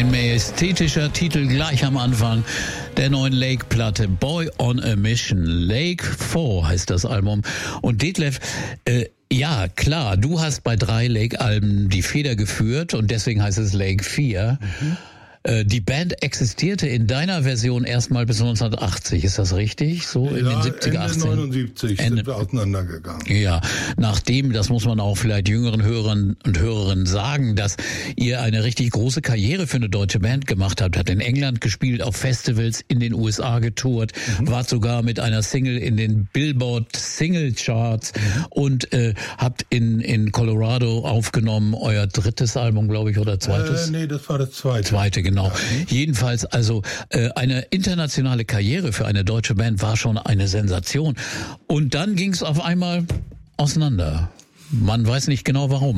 Ein majestätischer Titel gleich am Anfang der neuen Lake-Platte. Boy on a Mission. Lake 4 heißt das Album. Und Detlef, ja, klar, du hast bei 3 Lake-Alben die Feder geführt und deswegen heißt es Lake 4. Die Band existierte in deiner Version erstmal bis 1980, ist das richtig? So in den 70er, 80er? 79 sind wir auseinandergegangen. Ja, nachdem, das muss man auch vielleicht jüngeren Hörern und Hörerinnen sagen, dass ihr eine richtig große Karriere für eine deutsche Band gemacht habt, hat in England gespielt, auf Festivals in den USA getourt, wart sogar mit einer Single in den Billboard Single Charts und habt in Colorado aufgenommen, euer drittes Album, glaube ich, oder zweites? Nee, das war das zweite. Genau. Ja. Jedenfalls, also eine internationale Karriere für eine deutsche Band war schon eine Sensation. Und dann ging es auf einmal auseinander. Man weiß nicht genau warum.